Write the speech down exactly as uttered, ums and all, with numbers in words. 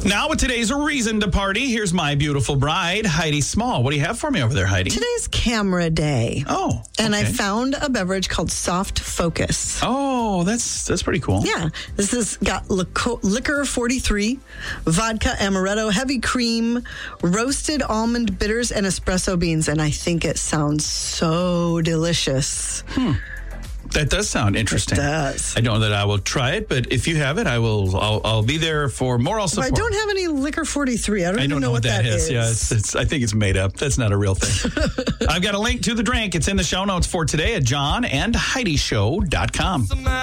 Now with today's reason to party, here's my beautiful bride, Heidi Small. What do you have for me over there, Heidi? Today's camera day. Oh, And I okay. found a beverage called Soft Focus. Oh, that's that's pretty cool. Yeah, this has got lico- liquor forty-three, vodka amaretto, heavy cream, roasted almond bitters, and espresso beans. And I think it sounds so delicious. Hmm. That does sound interesting. It does. I don't know that I will try it, but if you have it, I will. I'll, I'll be there for moral But support. I don't have any liquor forty-three. I don't, I even don't know, know what that is. is. Yeah, it's, it's, I think it's made up. That's not a real thing. I've got a link to the drink. It's in the show notes for today at john and heidi show dot com.